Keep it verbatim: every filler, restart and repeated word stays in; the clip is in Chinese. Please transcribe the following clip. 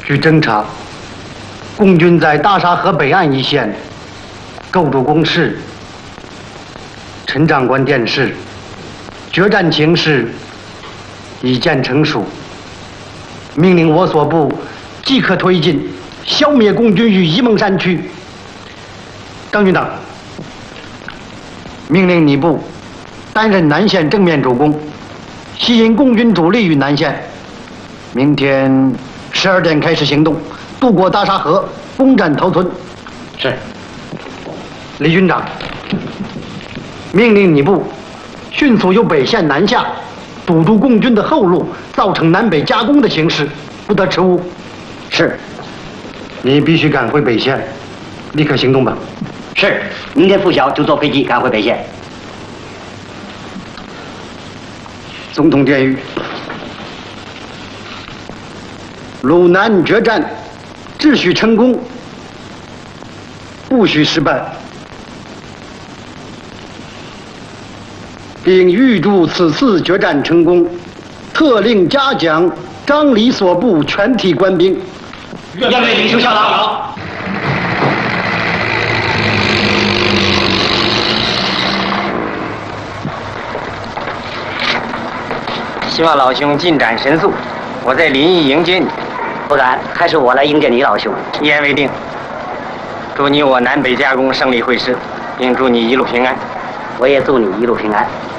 据侦查，共军在大沙河北岸一线构筑工事。陈长官电示，决战情势已见成熟，命令我所部即刻推进，消灭共军于沂蒙山区。张军长，命令你部担任南线正面主攻，吸引共军主力于南线。明天十二点开始行动，渡过大沙河，攻占头村。是。李军长，命令你部迅速由北线南下，堵住共军的后路，造成南北夹攻的形势，不得迟误。是。你必须赶回北线，立刻行动吧。 是。明天拂晓就坐飞机赶回北线。 总统电谕：鲁南决战，只许成功，不许失败，并预祝此次决战成功，特令嘉奖张李所部全体官兵。 愿为领袖效劳。 希望老兄进展神速，我在临沂迎接你。 不敢，还是我来迎接你，老兄。 一言为定。祝你我南北夹攻胜利会师，并祝你一路平安。 我也祝你一路平安。